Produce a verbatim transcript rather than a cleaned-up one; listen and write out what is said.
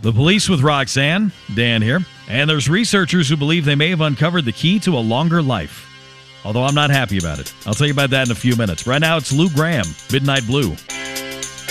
The Police with Roxanne, Dan here, and there's researchers who believe they may have uncovered the key to a longer life. Although I'm not happy about it. I'll tell you about that in a few minutes. Right now, it's Lou Graham, Midnight Blue.